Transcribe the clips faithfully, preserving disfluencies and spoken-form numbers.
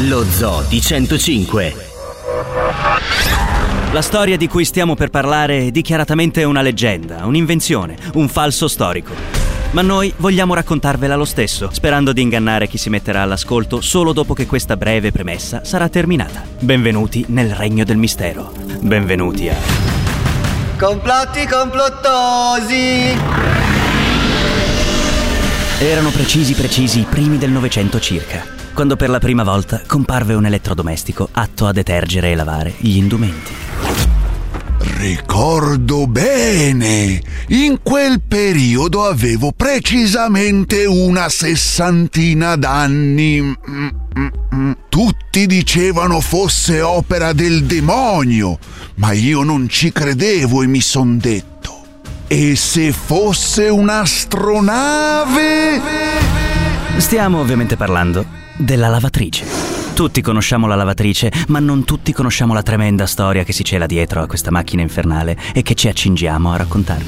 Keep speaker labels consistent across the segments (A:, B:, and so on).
A: Lo Zoo di centocinque. La storia di cui stiamo per parlare è dichiaratamente una leggenda, un'invenzione, un falso storico. Ma noi vogliamo raccontarvela lo stesso, sperando di ingannare chi si metterà all'ascolto solo dopo che questa breve premessa sarà terminata. Benvenuti nel regno del mistero. Benvenuti a...
B: Complotti complottosi!
A: Erano precisi precisi i primi del Novecento circa, quando per la prima volta comparve un elettrodomestico atto a detergere e lavare gli indumenti.
C: Ricordo bene, in quel periodo avevo precisamente una sessantina d'anni. Tutti dicevano fosse opera del demonio, ma io non ci credevo e mi son detto: e se fosse un'astronave?
A: Stiamo ovviamente parlando della lavatrice. Tutti conosciamo la lavatrice, ma non tutti conosciamo la tremenda storia che si cela dietro a questa macchina infernale e che ci accingiamo a raccontarvi.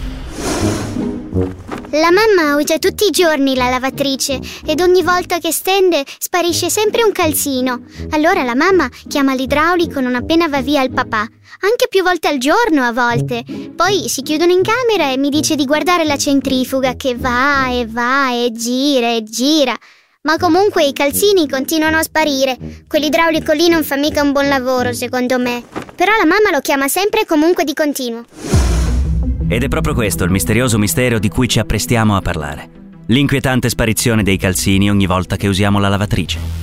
D: La mamma usa tutti i giorni la lavatrice ed ogni volta che stende sparisce sempre un calzino. Allora la mamma chiama l'idraulico non appena va via il papà, anche più volte al giorno a volte. Poi si chiudono in camera e mi dice di guardare la centrifuga che va e va e gira e gira. Ma comunque i calzini continuano a sparire. Quell'idraulico lì non fa mica un buon lavoro, secondo me. Però la mamma lo chiama sempre e comunque di continuo.
A: Ed è proprio questo il misterioso mistero di cui ci apprestiamo a parlare. L'inquietante sparizione dei calzini ogni volta che usiamo la lavatrice.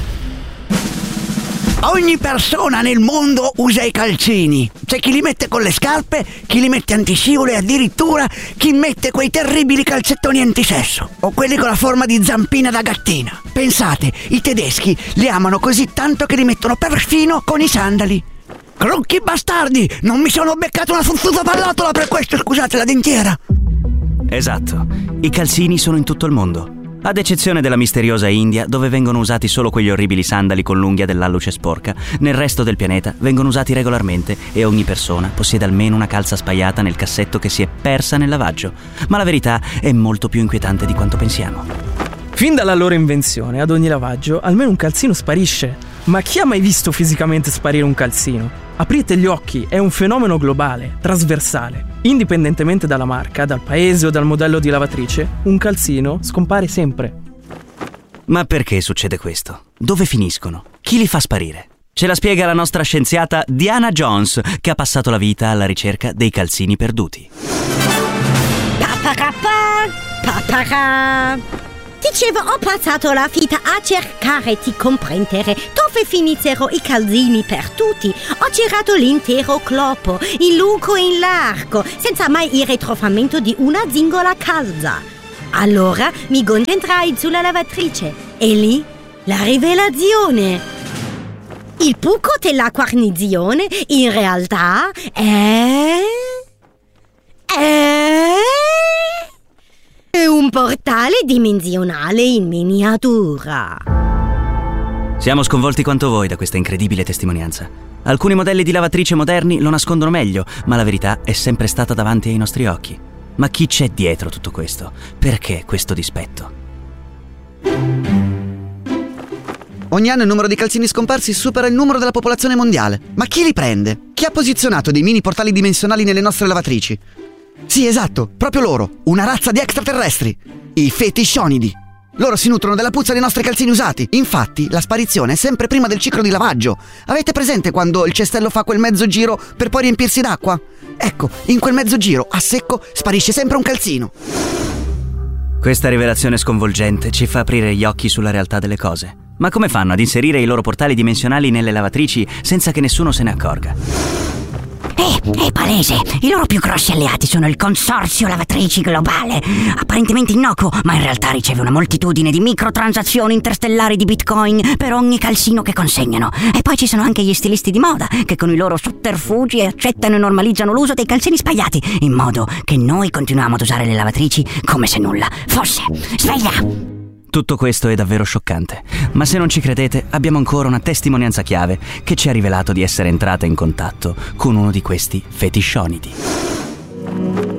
E: Ogni persona nel mondo usa i calzini. C'è chi li mette con le scarpe, chi li mette antiscivolo e addirittura chi mette quei terribili calzettoni antisesso o quelli con la forma di zampina da gattina. Pensate, i tedeschi li amano così tanto che li mettono perfino con i sandali. Crocchi bastardi! Non mi sono beccato una fuzzuta pallottola per questo, scusate la dentiera.
A: Esatto, i calzini sono in tutto il mondo. Ad eccezione della misteriosa India, dove vengono usati solo quegli orribili sandali con l'unghia dell'alluce sporca, nel resto del pianeta vengono usati regolarmente e ogni persona possiede almeno una calza spaiata nel cassetto che si è persa nel lavaggio. Ma la verità è molto più inquietante di quanto pensiamo.
F: Fin dalla loro invenzione, ad ogni lavaggio, almeno un calzino sparisce. Ma chi ha mai visto fisicamente sparire un calzino? Aprite gli occhi, è un fenomeno globale, trasversale. Indipendentemente dalla marca, dal paese o dal modello di lavatrice, un calzino scompare sempre.
A: Ma perché succede questo? Dove finiscono? Chi li fa sparire? Ce la spiega la nostra scienziata Diana Jones, che ha passato la vita alla ricerca dei calzini perduti.
G: Dicevo, ho passato la vita a cercare di comprendere dove finissero i calzini perduti. Ho girato l'intero globo, in lungo e in largo, senza mai il ritrovamento di una singola calza. Allora mi concentrai sulla lavatrice e lì la rivelazione. Il buco della guarnizione in realtà è... è... È un portale dimensionale in miniatura.
A: Siamo sconvolti quanto voi da questa incredibile testimonianza. Alcuni modelli di lavatrice moderni lo nascondono meglio, ma la verità è sempre stata davanti ai nostri occhi. Ma chi c'è dietro tutto questo? Perché questo dispetto?
H: Ogni anno il numero di calzini scomparsi supera il numero della popolazione mondiale. Ma chi li prende? Chi ha posizionato dei mini portali dimensionali nelle nostre lavatrici? Sì, esatto, proprio loro, una razza di extraterrestri, i fetiscionidi. Loro si nutrono della puzza dei nostri calzini usati. Infatti, la sparizione è sempre prima del ciclo di lavaggio. Avete presente quando il cestello fa quel mezzo giro per poi riempirsi d'acqua? Ecco, in quel mezzo giro, a secco, sparisce sempre un calzino.
A: Questa rivelazione sconvolgente ci fa aprire gli occhi sulla realtà delle cose. Ma come fanno ad inserire i loro portali dimensionali nelle lavatrici senza che nessuno se ne accorga?
I: Eh, è palese. I loro più grossi alleati sono il Consorzio Lavatrici Globale, apparentemente innocuo, ma in realtà riceve una moltitudine di microtransazioni interstellari di bitcoin per ogni calzino che consegnano. E poi ci sono anche gli stilisti di moda, che con i loro sotterfugi accettano e normalizzano l'uso dei calzini spagliati, in modo che noi continuiamo ad usare le lavatrici come se nulla fosse. Sveglia!
A: Tutto questo è davvero scioccante, ma se non ci credete abbiamo ancora una testimonianza chiave che ci ha rivelato di essere entrata in contatto con uno di questi fetiscionidi.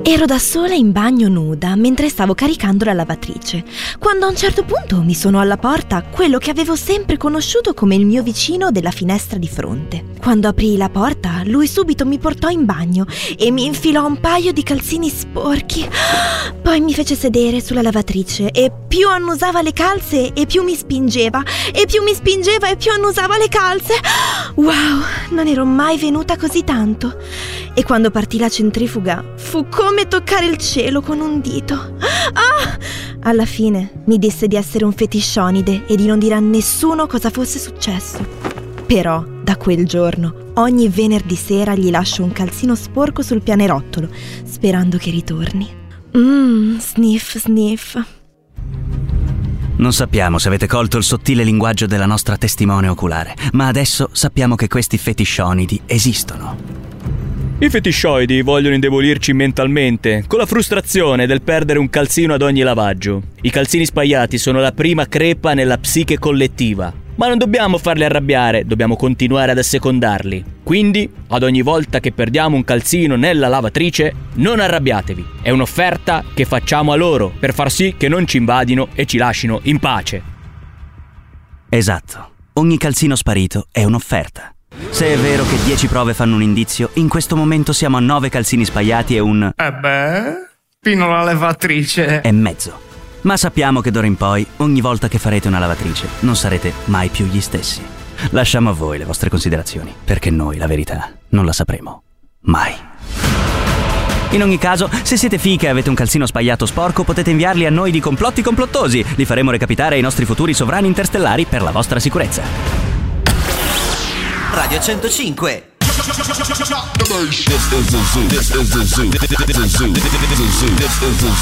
J: Ero da sola in bagno nuda mentre stavo caricando la lavatrice, quando a un certo punto mi suonò alla porta quello che avevo sempre conosciuto come il mio vicino della finestra di fronte. Quando aprii la porta, lui subito mi portò in bagno e mi infilò un paio di calzini sporchi. Poi mi fece sedere sulla lavatrice e più annusava le calze e più mi spingeva, e più mi spingeva e più annusava le calze. Wow, non ero mai venuta così tanto. E quando partì la centrifuga, fu come toccare il cielo con un dito. Ah! Alla fine mi disse di essere un fetiscionide e di non dire a nessuno cosa fosse successo. Però, da quel giorno, ogni venerdì sera gli lascio un calzino sporco sul pianerottolo, sperando che ritorni. Mmm, sniff, sniff.
A: Non sappiamo se avete colto il sottile linguaggio della nostra testimone oculare, ma adesso sappiamo che questi fetiscionidi esistono.
K: I fetiscioidi vogliono indebolirci mentalmente, con la frustrazione del perdere un calzino ad ogni lavaggio. I calzini spaiati sono la prima crepa nella psiche collettiva. Ma non dobbiamo farli arrabbiare, dobbiamo continuare ad assecondarli. Quindi, ad ogni volta che perdiamo un calzino nella lavatrice, non arrabbiatevi. È un'offerta che facciamo a loro, per far sì che non ci invadino e ci lascino in pace.
A: Esatto. Ogni calzino sparito è un'offerta. Se è vero che dieci prove fanno un indizio, in questo momento siamo a nove calzini spaiati e un...
L: Eh beh, fino alla lavatrice.
A: E mezzo. Ma sappiamo che d'ora in poi, ogni volta che farete una lavatrice, non sarete mai più gli stessi. Lasciamo a voi le vostre considerazioni, perché noi la verità non la sapremo mai. In ogni caso, se siete fiche e avete un calzino spaiato sporco, potete inviarli a noi di Complotti Complottosi. Li faremo recapitare ai nostri futuri sovrani interstellari per la vostra sicurezza.
B: Radio centocinque.
M: This is the zoo. This is the zoo. This is the zoo. This is the zoo. This is the zoo.